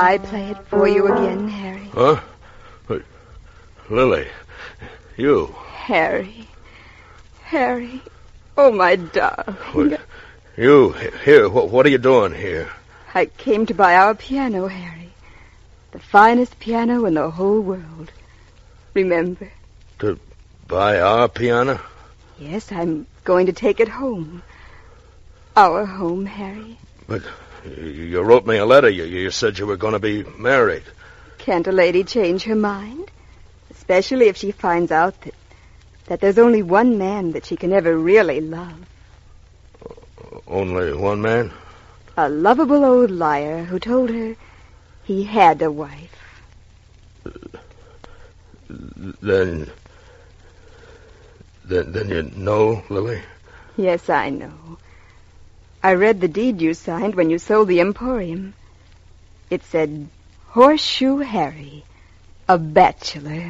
I play it for you again, Harry. Huh? Lily, you. Harry. Oh, my darling. What, you, here, what are you doing here? I came to buy our piano, Harry. The finest piano in the whole world. Remember? To buy our piano? Yes, I'm going to take it home. Our home, Harry. But you wrote me a letter. You said you were going to be married. Can't a lady change her mind? Especially if she finds out that there's only one man that she can ever really love. Only one man? A lovable old liar who told her he had a wife. Then you know, Lily? Yes, I know. I read the deed you signed when you sold the Emporium. It said, Horseshoe Harry, a bachelor.